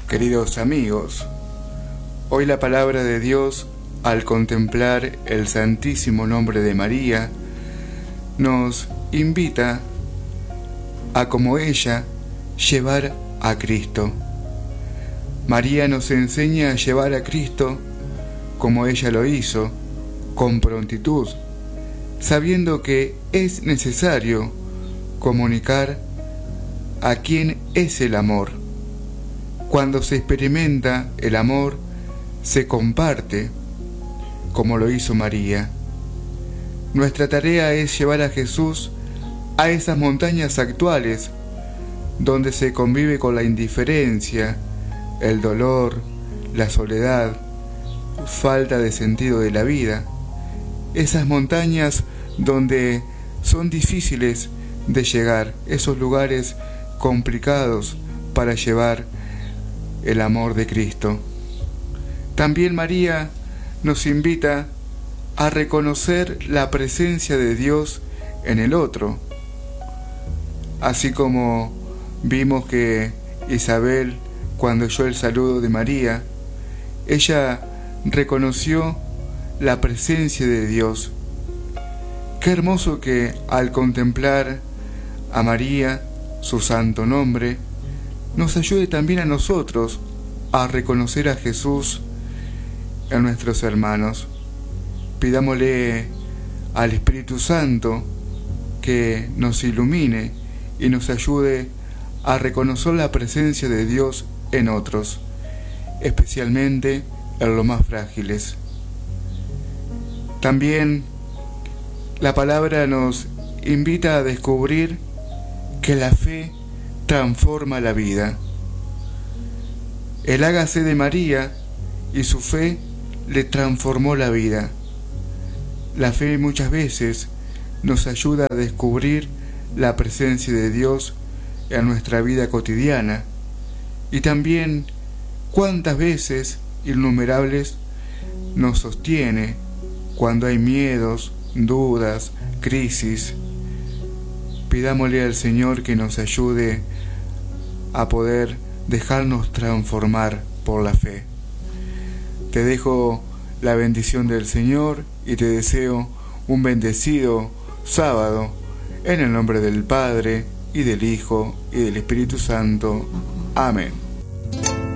Queridos amigos, hoy la palabra de Dios, al contemplar el santísimo nombre de María, nos invita a, como ella, llevar a Cristo. María nos enseña a llevar a Cristo como ella lo hizo, con prontitud, sabiendo que es necesario comunicar a quién es el amor. Cuando se experimenta el amor, se comparte, como lo hizo María. Nuestra tarea es llevar a Jesús a esas montañas actuales, donde se convive con la indiferencia, el dolor, la soledad, falta de sentido de la vida. Esas montañas donde son difíciles de llegar, esos lugares complicados para llevar el amor de Cristo. También María nos invita a reconocer la presencia de Dios en el otro. Así como vimos que Isabel, cuando oyó el saludo de María, ella reconoció la presencia de Dios. Qué hermoso que al contemplar a María, su santo nombre, nos ayude también a nosotros a reconocer a Jesús en nuestros hermanos. Pidámosle al Espíritu Santo que nos ilumine y nos ayude a reconocer la presencia de Dios en otros, especialmente en los más frágiles. También la palabra nos invita a descubrir que la fe transforma la vida. El hágase de María y su fe le transformó la vida. La fe muchas veces nos ayuda a descubrir la presencia de Dios en nuestra vida cotidiana, y también cuántas veces, innumerables, nos sostiene cuando hay miedos, dudas, crisis. Pidámosle al Señor que nos ayude a poder dejarnos transformar por la fe. Te dejo la bendición del Señor y te deseo un bendecido sábado en el nombre del Padre, y del Hijo, y del Espíritu Santo. Amén.